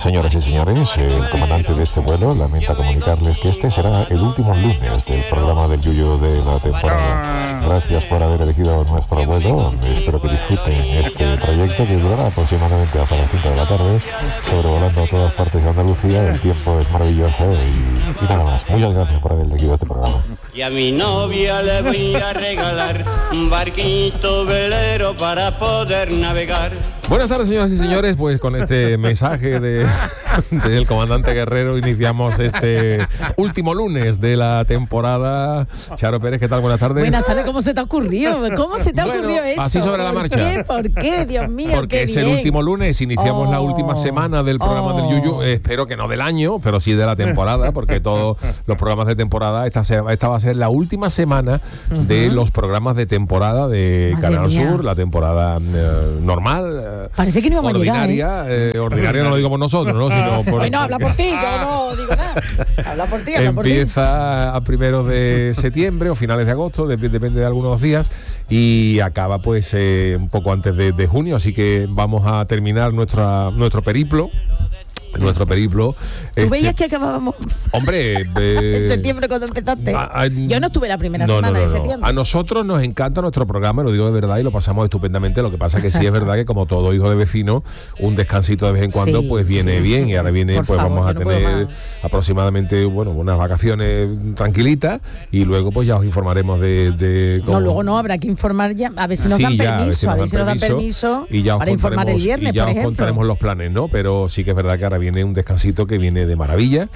Señoras y señores, el comandante de este vuelo lamenta comunicarles que este será el último lunes del programa del Yuyu de la temporada. Gracias por haber elegido nuestro vuelo. Espero que disfruten este trayecto que durará aproximadamente hasta las 5 de la tarde, sobrevolando todas partes de Andalucía. El tiempo es maravilloso y nada más. Muchas gracias por haber elegido este programa. Y a mi novia le voy a regalar un barquito velero para poder navegar. Buenas tardes, señoras y señores. Pues con este mensaje del comandante Guerrero iniciamos este último lunes de la temporada. Charo Pérez, ¿qué tal? Buenas tardes. Buenas tardes. ¿Cómo se te ha ocurrido? ¿Cómo se te ha ocurrido eso? Así sobre la marcha. ¿Por qué? Dios mío, porque qué es bien. el último lunes, iniciamos la última semana del programa del Yuyu. Espero que no del año, pero sí de la temporada, porque todos los programas de temporada, esta va a ser la última semana de los programas de temporada de Madre Canal mía. Sur, la temporada normal. Parece que no íbamos a llegar, Ordinaria no lo digamos nosotros, ¿no? Sino Bueno, habla por ti, yo no digo nada. Habla por ti, habla por ti. Empieza a primeros de septiembre o finales de agosto, depende de algunos días, y acaba pues un poco antes de junio, así que vamos a terminar nuestro periplo. ¿Tú veías que acabábamos? Hombre, en septiembre cuando empezaste. Yo no estuve la primera semana de septiembre. A nosotros nos encanta nuestro programa, lo digo de verdad, y lo pasamos estupendamente. Lo que pasa que sí es verdad que como todo hijo de vecino, un descansito de vez en cuando pues viene bien. Y ahora viene, Por pues favor, vamos a que no puedo tener más. aproximadamente unas vacaciones tranquilitas, y luego pues ya os informaremos de cómo. No, luego no, habrá que informar ya, a ver si nos dan permiso, y ya os para informar el viernes, y ya por os ejemplo. contaremos los planes, ¿no? Pero sí que es verdad que ahora viene un descansito que viene de maravilla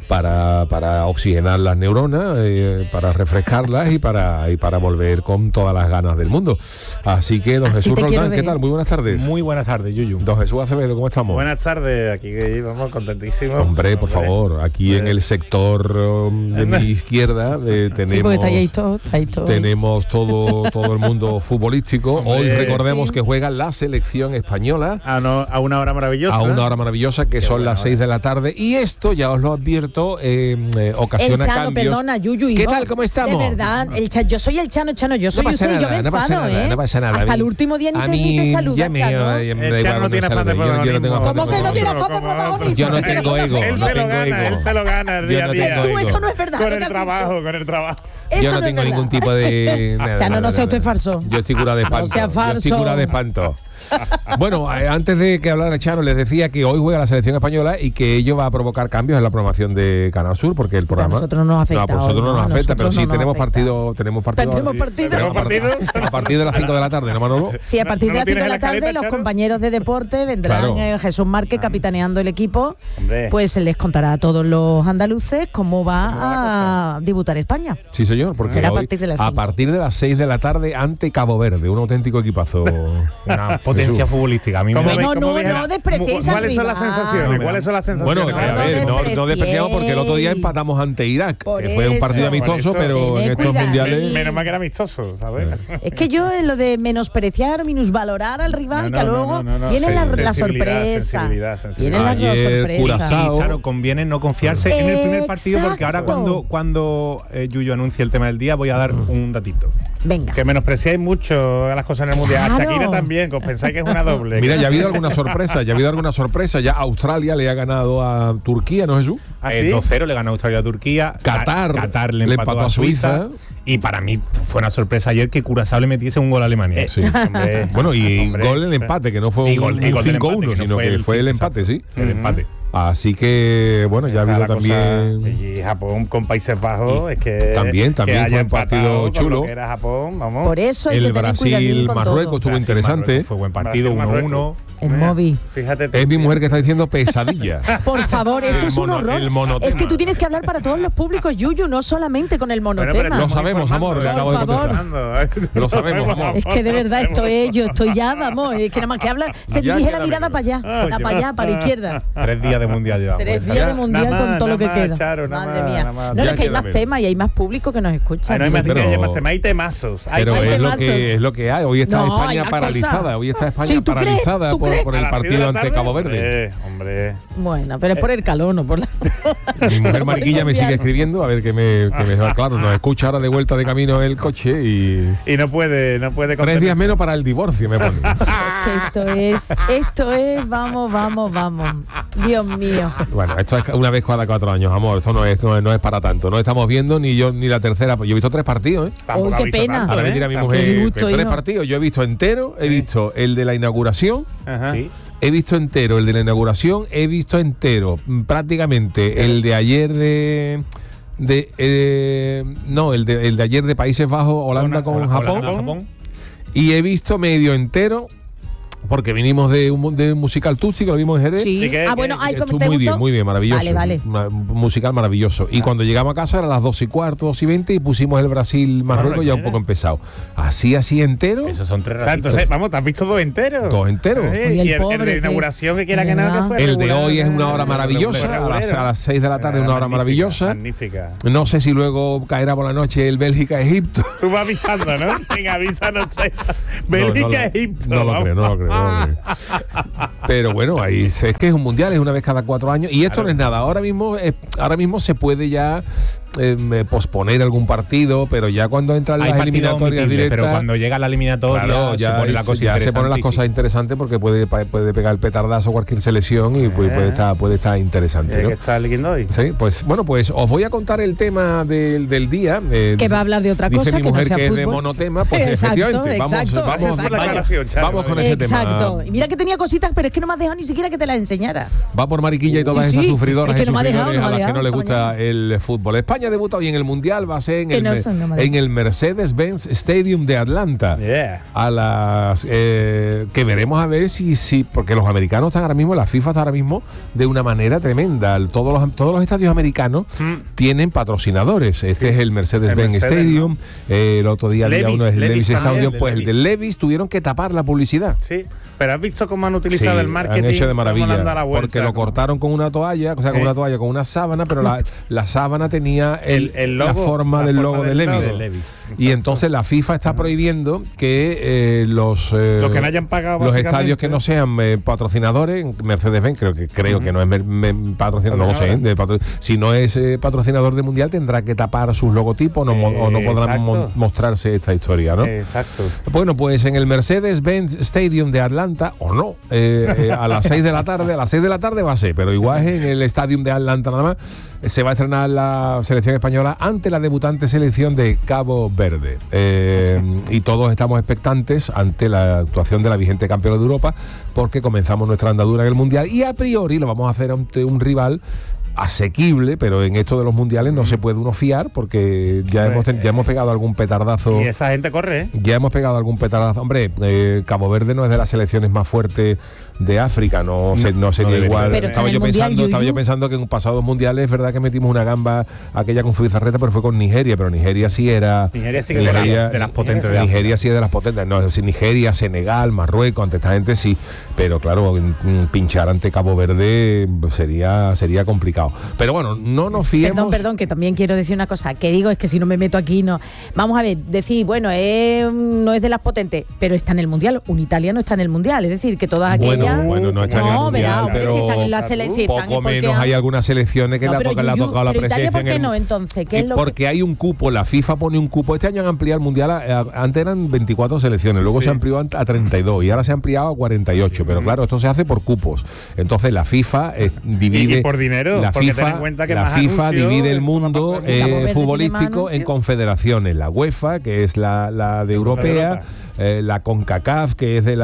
para oxigenar las neuronas, para refrescarlas y para volver con todas las ganas del mundo. Así que, don Jesús Roldán, ¿qué tal? Muy buenas tardes. Muy buenas tardes, Yuyu. Don Jesús Acevedo, ¿cómo estamos? Buenas tardes, aquí vamos contentísimos. Hombre, por favor, aquí en el sector de mi izquierda tenemos, Sí, porque está ahí todo. tenemos todo el mundo futbolístico. Hombre, Hoy recordemos sí. que juega la selección española A una hora maravillosa. a una hora maravillosa, que son buena las 6 de la tarde, y esto ya os lo advierto, ocasiona El Chano, cambios. perdona, Yuyu. ¿Qué hijo. tal? ¿Cómo estamos? De verdad, yo soy el Chano, yo soy pasa usted y yo me nada, no enfado, pasa nada, no pasa nada. Hasta el último día A ni te saluda, ya me Chano. da El igual Chano no tiene que me afán de salude. Yo no tengo afán de ¿Cómo que no tiene afán de protagonismo? Yo no tengo ego. Él no se lo tengo gana, ego. él se lo gana el Yo día a no día. tengo Jesús, ego. eso no es verdad. Con lo el que has trabajo, dicho. con el trabajo. Eso Yo no es tengo verdad. ningún tipo de... Chano, no sea usted falso. Yo estoy curado de espanto. No sea Yo estoy falso. curado de espanto. Bueno, antes de que hablara Chano, les decía que hoy juega la selección española y que ello va a provocar cambios en la programación de Canal Sur, porque el programa... A nosotros no nos afecta. No, a nosotros no nos afecta, pero sí no nos tenemos afecta. partido. ¿Tenemos partido? A partir de las 5 de la tarde, ¿no, Manolo? Sí, a partir de las 5 de la tarde los compañeros de deporte vendrán, Claro. Jesús Márquez capitaneando el equipo, Hombre. pues les contará a todos los andaluces cómo va a debutar España. Sí, señor, porque Será a hoy, partir de las a 5. partir de las 6 de la tarde ante Cabo Verde, un auténtico equipazo. Una potencia futbolística. A mí Bueno, me... no despreciéis al ¿Cuáles son las rival. sensaciones? ¿Cuáles son las sensaciones? Bueno, No, a ver, no despreciéis. despreciamos, porque el otro día empatamos ante Irak, Por que fue un partido eso. amistoso, Por eso. pero en Tened estos cuidado. mundiales... Menos mal que era amistoso, ¿sabes? Es que yo en lo de menospreciar o minusvalorar al rival, que luego viene la sorpresa. Sensibilidad. Viene la Ayer, sorpresa. Curazao. Sí, Charo, conviene no confiarse en el primer partido, porque ahora Exacto. cuando Yuyu anuncie el tema del día voy a dar un datito. Venga. Que menospreciáis mucho las cosas en el mundial. A Claro. Shakira también, que os pensáis que es una doble. Mira, ya ha habido alguna sorpresa, ya Australia le ha ganado a Turquía, ¿no, Jesús? ¿Ah, sí? 2-0 le ganó Australia a Turquía. Qatar le empató a Suiza. Y para mí fue una sorpresa ayer que Curazao le metiese un gol a Alemania. Sí. Hombre, Bueno, y hombre. gol del empate, que no fue Y un gol del empate, 5-1, sino que fue el empate, exacto, sí. El empate. Así que, bueno, ya ha habido también... Y Japón con Países Bajos, es que... También que fue haya un partido empatado con chulo. lo que era Japón, vamos. Por eso hay El que tener cuidadín con Brasil-Marruecos todo. estuvo interesante. Fue buen partido, Brasil, 1-1. El móvil. Fíjate tú. Es mi mujer que está diciendo pesadilla. Por favor, esto El es un mono- horror. el monotema. Es que tú tienes que hablar para todos los públicos, Yuyu, no solamente con el monotema. pero Lo estamos sabemos, amor, le acabo de favor. contestar. Lo sabemos, amor. Es que de verdad yo estoy ya, vamos, es que nada más que habla, se Ya dirige queda la mirada menos. para allá, para allá, para la izquierda. 3 días de mundial llevamos. 3 días Ya. de mundial Nada con más, todo lo que nada más, queda. Charo, nada Madre más, mía. nada más. No, Ya es que hay queda más menos. temas y hay más público que nos escucha. Ay, no hay más Pero- temas, hay más temas, hay temazos. Hay Pero hay es temazos. lo que hay. Hoy está No, hay España más paralizada. cosas. Hoy está España Sí, ¿tú crees? paralizada ¿Tú por por el partido ante Cabo Verde. Hombre. Bueno, pero es por el calor, no por la... Mi mujer Mariquilla me sigue escribiendo a ver que me claro, nos escucha ahora de vuelta de camino el coche y no puede 3 días menos para el divorcio me pone. Esto es, vamos. Dios mío. Bueno, esto es una vez cada 4 años, amor. Esto no es para tanto. No estamos viendo ni yo ni la tercera. Yo he visto 3 partidos, Uy, qué pena. Ahora me dirá mi mujer, 3 partidos. Yo he visto entero, he visto el de la inauguración. Ajá. ¿Sí? He visto entero el de la inauguración, he visto entero prácticamente el de ayer el de ayer de Países Bajos, Holanda con Japón. Y he visto medio entero porque vinimos de un musical Tutsi que lo vimos en Jerez. Sí. Estuvo muy bien, maravilloso. Vale. Un musical maravilloso. Y cuando llegamos a casa eran las 2:15, 2:20 y pusimos el Brasil-Marruecos ya un poco empezado. Así entero. Esos son 3 ratitos. Entonces, vamos, ¿te has visto 2 enteros? 2 enteros. Oye, y el de inauguración que quiera que nada que fue. El de hoy es una hora maravillosa. A las 6 de la tarde una hora maravillosa. Magnífica. No sé si luego caerá por la noche el Bélgica-Egipto. Tú vas avisando, ¿no? Venga, avísanos. Bélgica-Egipto. No lo creo. Pero bueno, ahí es que es un mundial, es una vez cada 4 años y esto no es nada. Ahora mismo se puede ya posponer algún partido, pero ya cuando entran las eliminatorias directas, pero cuando llega la eliminatoria, claro, ya se ponen las cosas interesantes porque puede pegar el petardazo cualquier selección y puede estar interesante, ¿no? ¿Qué está leyendo hoy? Sí, pues bueno, pues os voy a contar el tema del día. Que va a hablar de otra cosa. Dice mi mujer que no sea que fútbol. es de monotema, pues efectivamente. Vamos con ese tema. Exacto. Y mira que tenía cositas, pero es que no me has dejado ni siquiera que te las enseñara. Va por Mariquilla y todas esas sufridoras es que no y sufridores a las que no les gusta mañana. el fútbol. España debuta hoy en el Mundial, va a ser en el Mercedes-Benz Stadium de Atlanta. A las que veremos a ver si porque los americanos están ahora mismo, la FIFA está ahora mismo de una manera tremenda. Todos los estadios americanos tienen patrocinadores. Este es el Mercedes-Benz Stadium. ¿No? El otro día había uno del Levi's Stadium, pues el de Levi's tuvieron que tapar la publicidad. Sí. Pero has visto cómo han utilizado el marketing. Han hecho de maravilla, porque lo cortaron con una toalla, con una sábana, pero la sábana tenía la forma del logo de Levi's. Y entonces la FIFA está prohibiendo que los que no hayan pagado los estadios que no sean patrocinadores, Mercedes-Benz creo que no es patrocinador, no lo sé, si no es patrocinador del Mundial tendrá que tapar sus logotipos o no podrán mostrarse esta historia, ¿no? Exacto. Bueno, pues en el Mercedes-Benz Stadium de Atlanta, o no, a las 6 de la tarde va a ser, pero igual es en el Stadium de Atlanta nada más, se va a estrenar la selección española ante la debutante selección de Cabo Verde. Y todos estamos expectantes ante la actuación de la vigente campeona de Europa, porque comenzamos nuestra andadura en el Mundial y a priori lo vamos a hacer ante un rival asequible, pero en esto de los mundiales no se puede uno fiar porque ya hemos pegado algún petardazo. Y esa gente corre, ¿eh? Ya hemos pegado algún petardazo. Hombre, Cabo Verde no es de las selecciones más fuertes de África, no sería igual. Pero estaba yo pensando que en pasados mundiales es verdad que metimos una gamba aquella con Frizarreta, pero fue con Nigeria, pero Nigeria sí era de las potentes de Nigeria sí es de las potentes. No, Nigeria, Senegal, Marruecos, ante esta gente sí, pero claro, pinchar ante Cabo Verde sería complicado. Pero bueno, no nos fiemos. Perdón, que también quiero decir una cosa, que digo es que si no me meto aquí no. Vamos a ver, decir, bueno, no es de las potentes, pero está en el Mundial. Un italiano está en el Mundial, es decir, que todas aquellas. Bueno, no está en el Mundial, pero si están en la selección. Poco menos hay algunas selecciones que le ha tocado la presencia. ¿Por qué no entonces? Porque hay un cupo, la FIFA pone un cupo. Este año han ampliado el Mundial, antes eran 24 selecciones, luego se amplió a 32 y ahora se ha ampliado a 48, pero claro, esto se hace por cupos. Entonces la FIFA divide. Y por dinero. La FIFA divide el mundo futbolístico en confederaciones. La UEFA, que es la de europea, la CONCACAF, que es de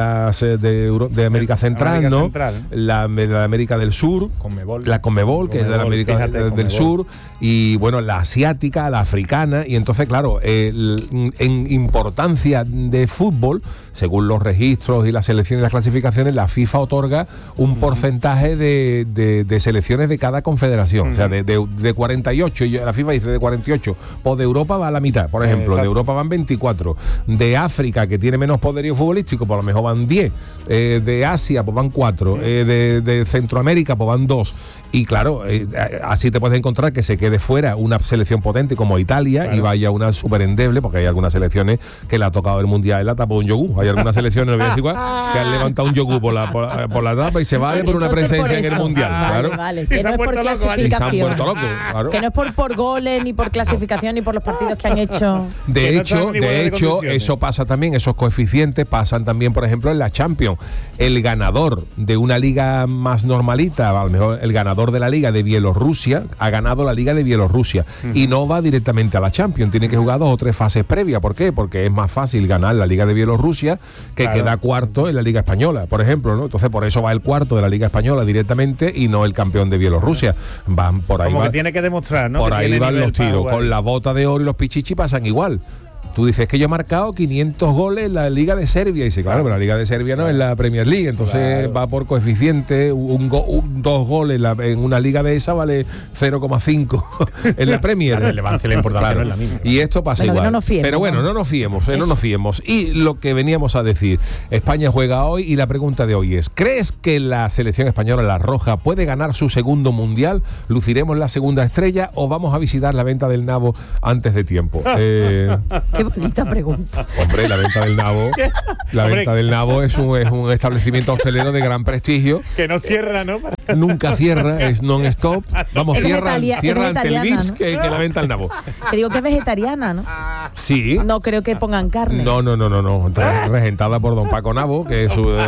de América Central, ¿no? La de América del Sur, la CONMEBOL, que es de la América del Sur, y bueno, la asiática, la africana, y entonces claro, en importancia de fútbol, según los registros y las selecciones y las clasificaciones, la FIFA otorga un porcentaje de selecciones de cada confederación. O sea, de 48, y la FIFA dice de 48, pues de Europa va a la mitad, por ejemplo. Exacto. De Europa van 24. De África, que tiene menos poderío futbolístico, por lo mejor van 10. De Asia Asia pues van 4, de Centroamérica pues van 2. Y claro, así te puedes encontrar que se quede fuera una selección potente como Italia, claro, y vaya una súper endeble, porque hay algunas selecciones que le ha tocado el mundial y la tapa un yogur. Hay algunas selecciones, no voy a decir cuál, que han levantado un yogur por la tapa y se vale por una presencia en el mundial. Claro. Vale. Que no es por clasificación. Claro. Que no es por goles, ni por clasificación, ni por los partidos que han hecho. De hecho, eso pasa también, esos coeficientes pasan también, por ejemplo, en la Champions. El ganador de una liga más normalita, a lo mejor el ganador de la liga de Bielorrusia ha ganado la liga de Bielorrusia y no va directamente a la Champions, tiene que jugar 2 o 3 fases previas. ¿Por qué? Porque es más fácil ganar la liga de Bielorrusia que queda cuarto en la liga española, por ejemplo, ¿no? Entonces por eso va el cuarto de la liga española directamente y no el campeón de Bielorrusia. Van por ahí. Como que tiene que demostrar, ¿no? Por ahí van los tiros. Con la bota de oro y los pichichi pasan igual. Tú dices que yo he marcado 500 goles en la Liga de Serbia. Y dice, claro, pero la Liga de Serbia no es la Premier League. Entonces va por coeficiente. 2 goles en una liga de esa vale 0,5 en la Premier. La relevancia y la importancia no es la misma. Y esto pasa igual. No nos fiemos, pero bueno, no nos fiemos. Y lo que veníamos a decir, España juega hoy y la pregunta de hoy es, ¿crees que la selección española, la roja, puede ganar su segundo mundial? ¿Luciremos la segunda estrella o vamos a visitar la venta del nabo antes de tiempo? Qué bonita pregunta. Hombre, la venta del nabo. Venta del nabo es un establecimiento hostelero de gran prestigio. Que no cierra, ¿no? Nunca cierra, es non-stop. Vamos, cierra ante el Vips, ¿no? que la venta del nabo. Te digo que es vegetariana, ¿no? Sí. No creo que pongan carne. No. Está regentada por don Paco Nabo, que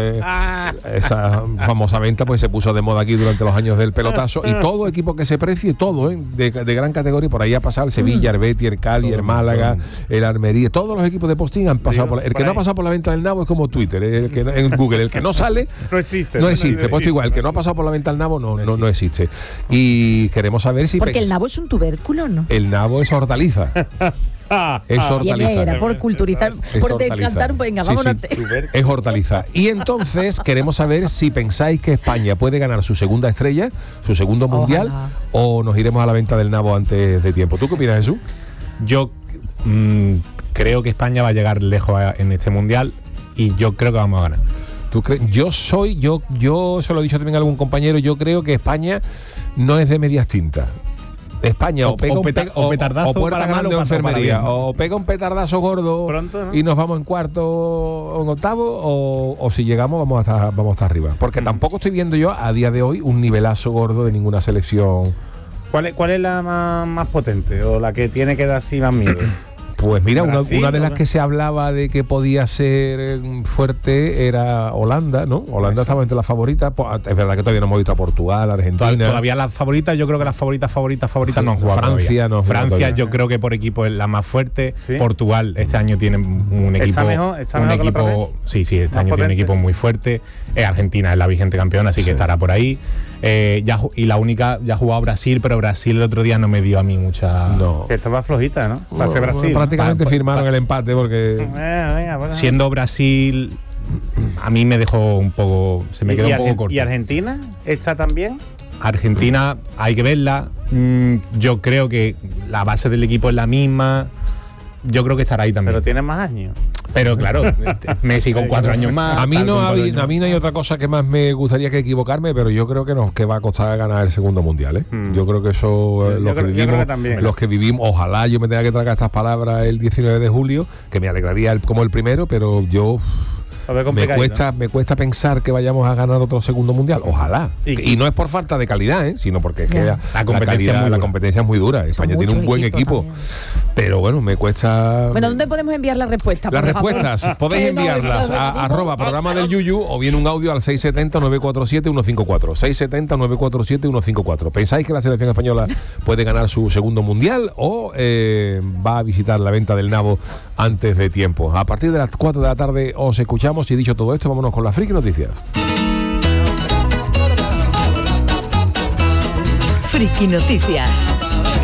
esa famosa venta pues se puso de moda aquí durante los años del pelotazo. Y todo equipo que se precie, todo, de gran categoría, por ahí ha pasado el Sevilla, el Betis, el Cali, el Málaga, el Armenía. Todos los equipos de postín han pasado por el que no ha pasado por la venta del nabo es como Twitter, en Google, el que no sale no existe. Pues igual, el que no ha pasado por la venta del nabo no existe. Y queremos saber si porque el nabo es un tubérculo, ¿no? El nabo es hortaliza. Es hortaliza. Era por culturizar, por descantar, venga, vámonos. Es hortaliza. Y entonces queremos saber si pensáis que España puede ganar su segunda estrella, su segundo mundial, o nos iremos a la venta del nabo antes de tiempo. ¿Tú qué opinas, Jesús? Yo creo que España va a llegar lejos en este mundial y yo creo que vamos a ganar. ¿Tú crees? Yo se lo he dicho también a algún compañero, yo creo que España no es de medias tintas. España o pega un petardazo o puerta grande de enfermería, o pega un petardazo gordo pronto, ¿no? Y nos vamos en cuarto o en octavo, o si llegamos vamos a estar arriba. Porque tampoco estoy viendo yo a día de hoy un nivelazo gordo de ninguna selección. ¿Cuál es la más potente o la que tiene que dar así más miedo? Pues mira, una de las que se hablaba de que podía ser fuerte era Holanda, ¿no? Holanda estaba entre las favoritas. Es verdad que todavía no hemos visto a Portugal, Argentina. Todavía las favoritas, yo creo que las favoritas no han jugado. Francia no. Francia yo creo que por equipo es la más fuerte. ¿Sí? Portugal este año tiene un equipo. ¿Está mejor sí, este año potente. Tiene un equipo muy fuerte. Argentina es la vigente campeona, así que estará por ahí. Y la única, ya ha jugado Brasil, pero Brasil el otro día no me dio a mí mucha. No. Que estaba flojita, ¿no? Va a ser Brasil. Prácticamente firmaron el empate porque. Siendo Brasil, a mí me dejó un poco. Se me quedó un poco corto. ¿Y Argentina está también? Argentina hay que verla. Yo creo que la base del equipo es la misma. Yo creo que estará ahí también. Pero tiene más años. Pero claro, Messi con 4 años más. A mí no hay otra cosa que más me gustaría que equivocarme, pero yo creo que va a costar ganar el segundo mundial, ¿eh? Yo creo que eso los que vivimos, ojalá yo me tenga que tragar estas palabras el 19 de julio, que me alegraría como el primero, pero yo me cuesta pensar que vayamos a ganar otro segundo mundial. Ojalá. Y no es por falta de calidad, sino porque es que la competencia es muy dura. España tiene un buen equipo. Pero bueno, me cuesta. Bueno, ¿dónde podemos enviar la respuesta? Las respuestas podéis enviarlas a @programa del Yuyu o bien un audio al 670-947-154. 670-947-154. ¿Pensáis que la selección española puede ganar su segundo mundial o va a visitar la venta del nabo antes de tiempo? A partir de las 4 de la tarde os escuchamos y dicho todo esto, vámonos con las Friki Noticias. Friki Noticias.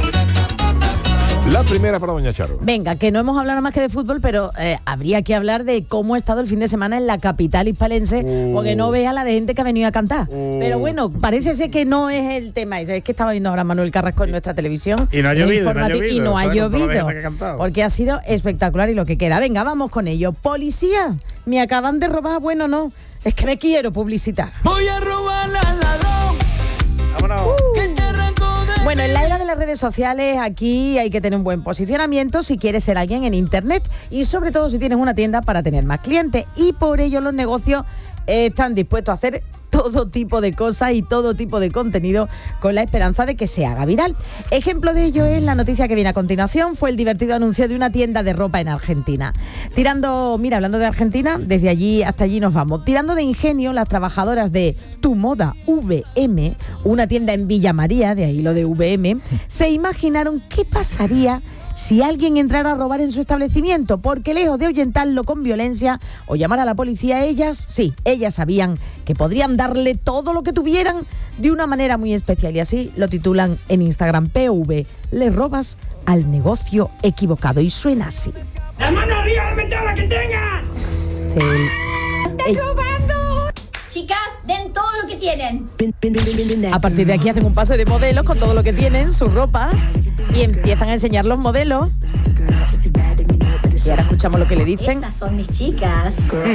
La primera para doña Charo. Venga, que no hemos hablado nada más que de fútbol, pero habría que hablar de cómo ha estado el fin de semana en la capital hispalense, porque no vea la de gente que ha venido a cantar. Pero bueno, parece ser que no es el tema ese. Es que estaba viendo ahora Manuel Carrasco en nuestra televisión. Y no ha llovido. Y no ha llovido. Porque ha sido espectacular y lo que queda. Venga, vamos con ello. Policía, me acaban de robar. Bueno, no. Es que me quiero publicitar. Voy a robarle al ladrón. Vámonos. Que te arrancó de Bueno, en la era de las redes sociales, aquí hay que tener un buen posicionamiento si quieres ser alguien en internet y sobre todo si tienes una tienda para tener más clientes. Y por ello los negocios están dispuestos a hacer todo tipo de cosas y todo tipo de contenido con la esperanza de que se haga viral. Ejemplo de ello es la noticia que viene a continuación, fue el divertido anuncio de una tienda de ropa en Argentina. Hablando de Argentina, desde allí hasta allí nos vamos. Tirando de ingenio, las trabajadoras de Tu Moda VM, una tienda en Villa María, de ahí lo de VM, se imaginaron qué pasaría si alguien entrara a robar en su establecimiento, porque lejos de ahuyentarlo con violencia o llamar a la policía, ellas sabían que podrían darle todo lo que tuvieran de una manera muy especial y así lo titulan en Instagram, PV, le robas al negocio equivocado, y suena así. ¡La mano arriba, dame toda la que tengas! ¡Estás robando! Chicas, den todo lo que tienen. A partir de aquí hacen un pase de modelos con todo lo que tienen, su ropa, y empiezan a enseñar los modelos. Y ahora escuchamos lo que le dicen. Estas son mis chicas.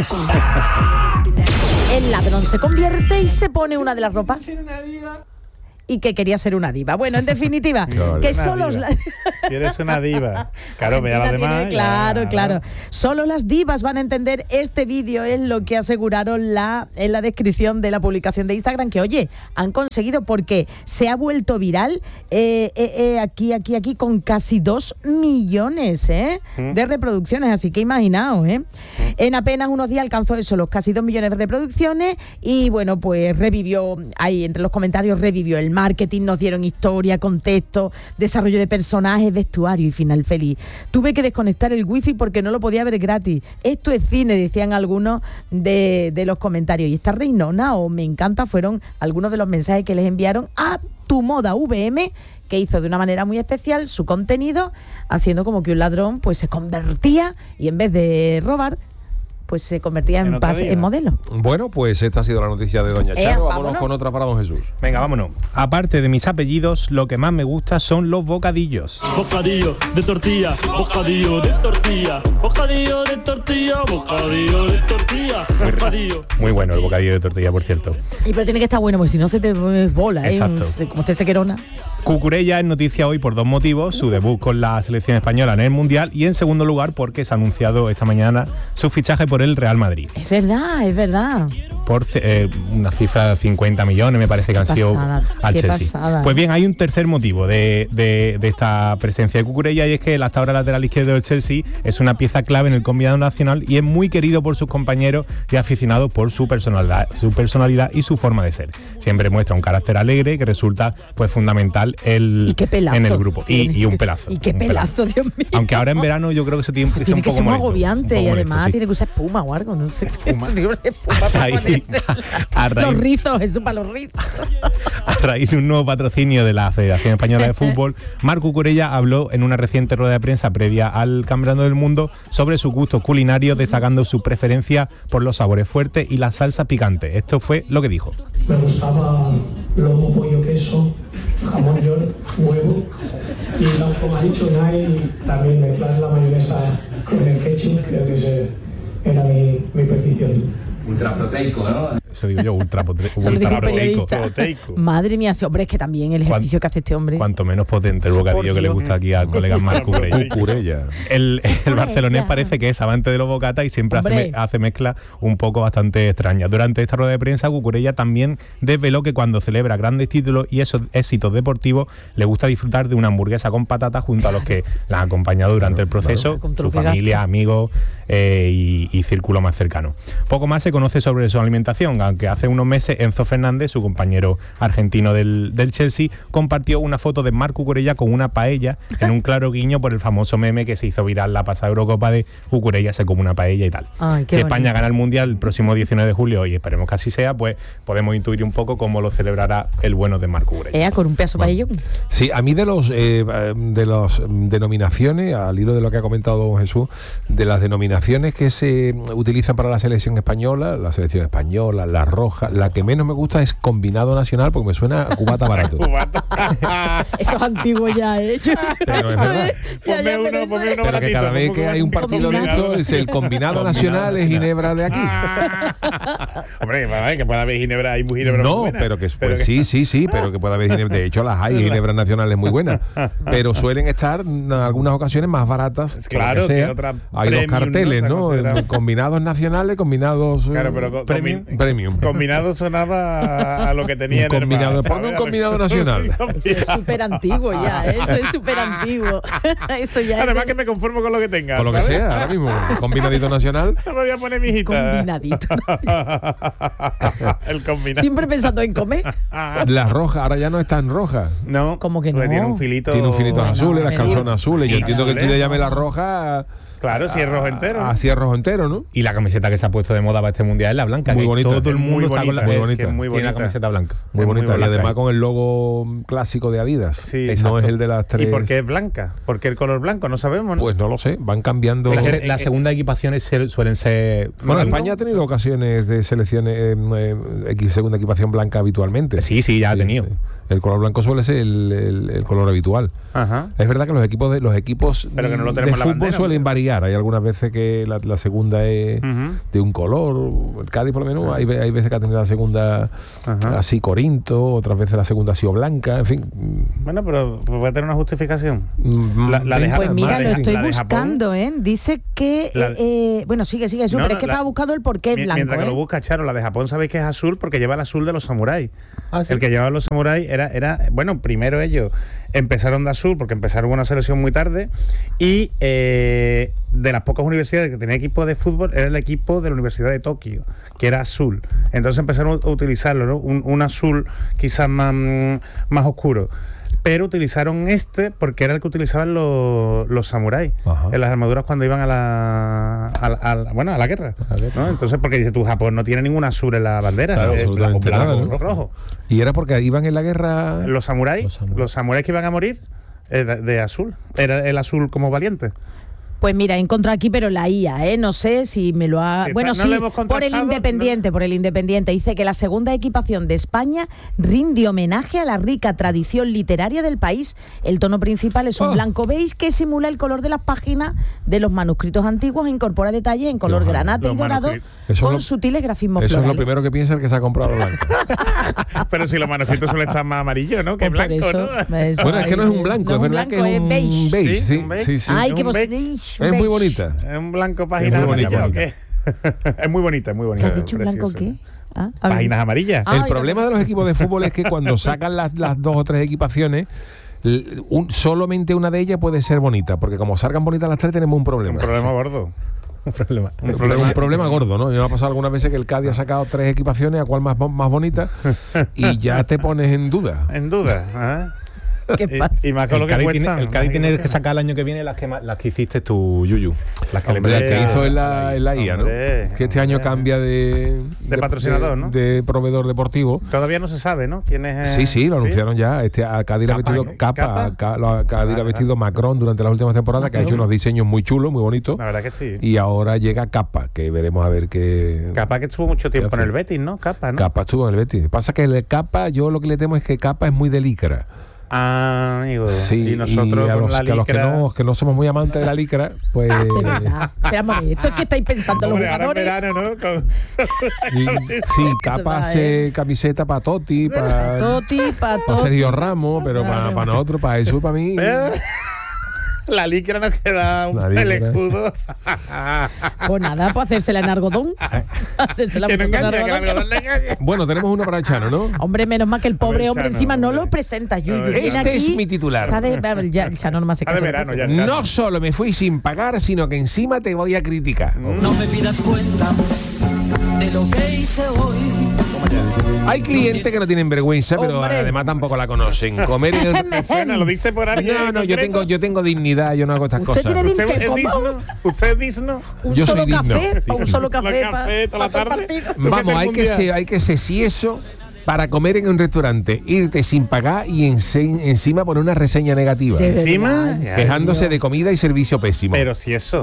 El ladrón se convierte y se pone una de las ropas. Y que quería ser una diva. Bueno, en definitiva, que solo ¿Quieres una diva? Claro, vea las demás. Claro. Solo las divas van a entender este vídeo, es lo que aseguraron en la descripción de la publicación de Instagram, que oye, han conseguido porque se ha vuelto viral aquí con casi 2 millones de reproducciones, así que imaginaos, en apenas unos días alcanzó eso, los casi 2 millones de reproducciones y bueno, pues revivió, ahí entre los comentarios revivió el marketing, nos dieron historia, contexto, desarrollo de personajes, vestuario y final feliz. Tuve que desconectar el wifi porque no lo podía ver gratis. Esto es cine, decían algunos de los comentarios. Y esta reinona o me encanta fueron algunos de los mensajes que les enviaron a Tu Moda VM, que hizo de una manera muy especial su contenido, haciendo como que un ladrón pues se convertía y en vez de robar, pues se convertía en modelo. Bueno, pues esta ha sido la noticia de Doña Charo. Vámonos con otra para don Jesús. Venga, vámonos. Aparte de mis apellidos, lo que más me gusta son los bocadillos. Bocadillo de tortilla, bocadillo de tortilla, bocadillo de tortilla, bocadillo de tortilla, bocadillo. Muy bueno el bocadillo de tortilla, por cierto. Y pero tiene que estar bueno, porque si no se te bola, Exacto. Como usted se querona. Cucurella es noticia hoy por 2 motivos: su debut con la selección española en el Mundial y en segundo lugar porque se ha anunciado esta mañana su fichaje por el Real Madrid. Es verdad. Por una cifra de 50 millones me parece que han sido al Chelsea. Pasada. Pues bien, hay un tercer motivo de esta presencia de Cucurella, y es que el hasta ahora lateral izquierdo del Chelsea es una pieza clave en el combinado nacional y es muy querido por sus compañeros y aficionados por su personalidad y su forma de ser. Siempre muestra un carácter alegre que resulta pues fundamental en el grupo. Y un pelazo. Y qué pelazo, Dios mío. Aunque ahora en verano yo creo que eso tiene que ser un poco muy molesto, agobiante y además tiene que usar espuma o algo, no sé. Los rizos, eso para los rizos. A raíz de un nuevo patrocinio de la Federación Española de Fútbol, Marc Cucurella habló en una reciente rueda de prensa previa al Campeonato del Mundo sobre su gusto culinario, destacando su preferencia por los sabores fuertes y la salsa picante. Esto fue lo que dijo. Me gustaba lomo, pollo, queso, jamón york, huevo y como ha dicho Nay, también mezclar la mayonesa con el ketchup, creo que ese era mi petición. Ultraproteico, ¿no? Eso digo yo, ultraproteico. Madre mía, ese hombre, es que también el ejercicio que hace este hombre. Cuanto menos potente el bocadillo que le gusta aquí al colega Marc Cucurella. El barcelonés parece que es amante de los bocatas y siempre hace mezcla un poco bastante extraña. Durante esta rueda de prensa, Cucurella también desveló que cuando celebra grandes títulos y esos éxitos deportivos, le gusta disfrutar de una hamburguesa con patatas junto a los que la han acompañado durante el proceso, su familia, amigos y círculo más cercano. Poco más se conoce sobre su alimentación, aunque hace unos meses Enzo Fernández, su compañero argentino del Chelsea, compartió una foto de Marc Cucurella con una paella, en un claro guiño por el famoso meme que se hizo viral la pasada Eurocopa de Cucurella se come una paella y tal. Si España gana el Mundial el próximo 19 de julio, y esperemos que así sea, pues podemos intuir un poco cómo lo celebrará el bueno de Marc Cucurella. Con un pedazo paellón. Sí, a mí de las denominaciones, al hilo de lo que ha comentado don Jesús, de las denominaciones que se utilizan para la selección española, la la roja. La que menos me gusta es Combinado Nacional porque me suena a cubata barato. Eso es antiguo ya, ¿eh? Pero es verdad. Ponme uno Pero que cada vez que hay un partido de esto, es el Combinado Nacional es Ginebra de aquí. Hombre, que pueda haber Ginebra, hay Ginebra no, muy buena. pero que sí, pero que pueda haber Ginebra. De hecho, las hay Ginebras nacionales muy buenas. Pero suelen estar en algunas ocasiones más baratas. Claro, que sea. Otra Hay premium, dos carteles, ¿no? Combinados nacionales, combinados claro, pero premium. Combinado sonaba a lo que tenía en el combinado, ponme un combinado nacional. Eso es súper antiguo ya, eso es súper antiguo. Eso ya además que me conformo con lo que tenga. Con lo que sea, ahora mismo. Combinadito nacional. Me voy a poner mi hijita. Combinadito. El combinado. Siempre pensando en comer. La roja, ahora ya no es tan roja. No. ¿Cómo que no? Tiene un filito. Tiene un filito azul, las calzonas azules. Yo entiendo que tú le llames la roja. Claro, si es rojo entero. Así es rojo entero, ¿no? Y la camiseta que se ha puesto de moda para este mundial es la blanca. Muy bonita. Todo el mundo está con la muy bonita. Tiene la camiseta blanca. Muy bonita. Y además con el logo clásico de Adidas. Sí, no es el de las tres. ¿Y por qué es blanca? ¿Por qué el color blanco? No sabemos, ¿no? Pues no lo sé. Van cambiando. Las segundas equipaciones suelen ser. Bueno, España ha tenido ocasiones de selecciones segunda equipación blanca habitualmente. Sí, ya ha tenido. Sí. El color blanco suele ser el color habitual. Ajá. Es verdad que los equipos de pero que no lo de tenemos fútbol la bandera, suelen variar. Hay algunas veces que la segunda es de un color. El Cádiz, por lo menos, hay veces que ha tenido la segunda así Corinto, otras veces la segunda ha sido blanca, en fin. Bueno, pero voy a tener una justificación. Pues mira, lo estoy buscando, ¿eh? Dice que... bueno, sigue, pero es que estaba buscando el porqué blanco. Mientras que lo busca, Charo, la de Japón sabéis que es azul porque lleva el azul de los samuráis. ¿Sí? El que llevaba los samuráis era bueno, primero ellos empezaron de azul porque empezaron una selección muy tarde y de las pocas universidades que tenía equipo de fútbol era el equipo de la Universidad de Tokio, que era azul. Entonces empezaron a utilizarlo, ¿no? Un azul quizás más oscuro. Pero utilizaron porque era el que utilizaban los samuráis en las armaduras cuando iban a la guerra, ¿no? Entonces, porque dice tú, Japón no tiene ningún azul en la bandera, claro, absolutamente nada, ¿no? rojo. Y era porque iban en la guerra los samuráis que iban a morir de azul, era el azul como valiente. Pues mira, he encontrado aquí, pero la IA, no sé si me lo ha... Bueno, sí, por el Independiente. Dice que la segunda equipación de España rinde homenaje a la rica tradición literaria del país. El tono principal es un blanco beige que simula el color de las páginas de los manuscritos antiguos e incorpora detalles en color granate y dorado con sutiles grafismos florales. Eso es lo primero que piensa el que se ha comprado blanco. Pero si los manuscritos suelen estar más amarillos, ¿no? Que blanco, eso, ¿no? Bueno, es que no es un blanco, es verdad que es un beige. Sí. Ay, qué es muy bonita. Es un blanco páginas amarillas, ¿o qué? Es muy bonita. ¿Qué has dicho, blanco qué? Páginas amarillas. El problema de los equipos de fútbol es que cuando sacan las dos o tres equipaciones, solamente una de ellas puede ser bonita, porque como salgan bonitas las tres tenemos un problema. Un problema gordo. Un problema gordo, ¿no? Me ha pasado algunas veces que el Cádiz ha sacado tres equipaciones, a cuál más bonita, y ya te pones en duda. ¿Qué pasa? Y más con lo que cuesta. El Cádiz tiene que sacar el año que viene las que hiciste tú, Yuyu. Las que hizo en la IA, ¿no? Que este año cambia de patrocinador, ¿no? De proveedor deportivo. Todavía no se sabe, ¿no? ¿Quién es? Sí, lo anunciaron ya. A Cádiz le ha vestido Cádiz le ha vestido Macron durante las últimas temporadas, que ha hecho unos diseños muy chulos, muy bonitos. La verdad que sí. Y ahora llega Capa, que veremos a ver qué. Capa que estuvo mucho tiempo en el Betis, ¿no? Capa estuvo en el Betis. Pasa que el Capa, yo lo que le temo es que Capa es muy de licra. Amigo. Sí, y nosotros a los que no somos muy amantes de la licra, pues. Esperamos, esto es que estáis pensando los jugadores. Ahora en verano, ¿no? Sí, Capa hace camiseta para Totti, para Sergio Ramos, pero para nosotros, para Jesús, para mí. La licra nos queda el escudo. Pues nada, pues hacérsela en algodón. Hacérsela en algodón. Bueno, tenemos uno para el Chano, ¿no? Hombre, menos mal que el pobre hombre encima no lo presenta, Yuyu. Este es mi titular. El Chano no me hace caso. No solo me fui sin pagar, sino que encima te voy a criticar. No me pidas cuenta de lo que hice hoy. Hay clientes que no tienen vergüenza, pero además tampoco la conocen. Comer en el... lo dice por alguien. No, yo tengo dignidad, yo no hago estas cosas. ¿Usted es digno? ¿Un solo café? ¿Un solo café toda la tarde? Vamos, hay que ser eso para comer en un restaurante, irte sin pagar y encima poner una reseña negativa. ¿Encima? Quejándose de comida y servicio pésimo. Pero si eso...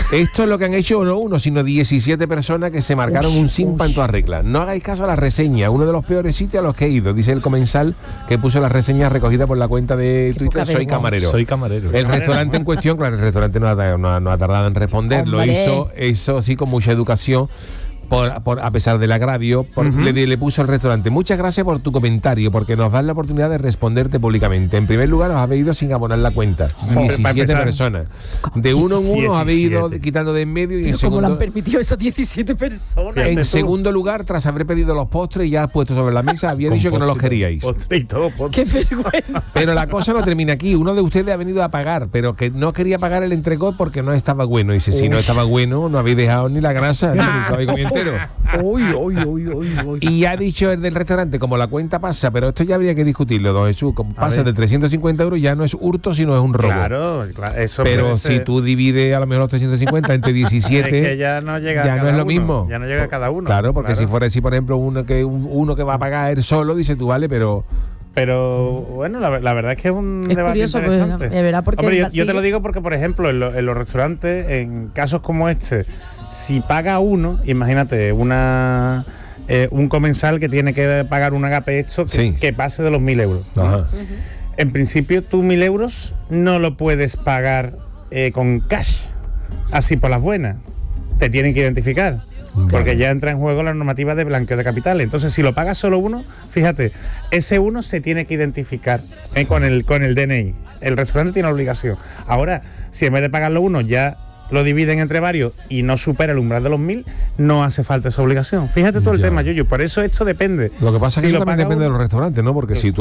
Esto es lo que han hecho no uno, sino 17 personas que se marcaron un simpa en todas reglas. No hagáis caso a la reseña, uno de los peores sitios a los que he ido, dice el comensal que puso la reseña recogida por la cuenta de Twitter Soy Camarero. Soy camarero. El restaurante en cuestión, claro, el restaurante no ha tardado en responder, lo hizo sí con mucha educación. A pesar del agravio, le puso al restaurante: muchas gracias por tu comentario, porque nos das la oportunidad de responderte públicamente. En primer lugar, os habéis ido sin abonar la cuenta. 17 personas. De uno en uno os habéis ido quitando de en medio. Y en ¿cómo le han permitido esos 17 personas? En segundo lugar, tras haber pedido los postres y ya puesto sobre la mesa, había dicho que no los queríais. Postre y todo, ¡qué vergüenza! Pero la cosa no termina aquí. Uno de ustedes ha venido a pagar, pero que no quería pagar el entrecot porque no estaba bueno. Y dice: si no estaba bueno, no habéis dejado ni la grasa, ni lo habéis comido entero. Y ha dicho el del restaurante: como la cuenta pasa, pero esto ya habría que discutirlo, don Jesús, como pasa de 350 euros, ya no es hurto, sino es un robo. Claro, eso. Pero si tú divides a lo mejor los 350 entre 17, es que ya no llega ya a cada no es lo uno, mismo. Ya no llega a cada uno. Claro, porque si fuera así, por ejemplo, uno que va a pagar él solo, dice tú, vale, pero bueno, la verdad es que es un debate curioso, interesante. de verdad, porque hombre, yo te lo digo porque, por ejemplo, en los restaurantes, en casos como este, si paga uno, imagínate, un comensal que tiene que pagar un agape hecho que pase de los 1.000 euros. Ajá. En principio, tú 1.000 euros no lo puedes pagar con cash, así por las buenas. Te tienen que identificar. Porque ya entra en juego la normativa de blanqueo de capitales. Entonces, si lo paga solo uno, fíjate, ese uno se tiene que identificar con el DNI. El restaurante tiene obligación. Ahora, si en vez de pagarlo uno ya lo dividen entre varios y no supera el umbral de los 1.000, no hace falta esa obligación. Fíjate todo el tema, Yuyu. Por eso esto depende. Lo que pasa es que eso también depende de los restaurantes, ¿no? Porque si tú